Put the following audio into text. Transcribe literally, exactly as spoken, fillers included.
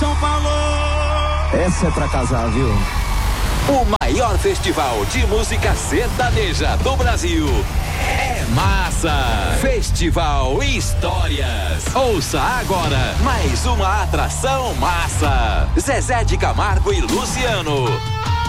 São Paulo! Essa é pra casar, viu? O maior festival de música sertaneja do Brasil é Massa. Festival Histórias. Ouça agora mais uma atração Massa. Zezé de Camargo e Luciano.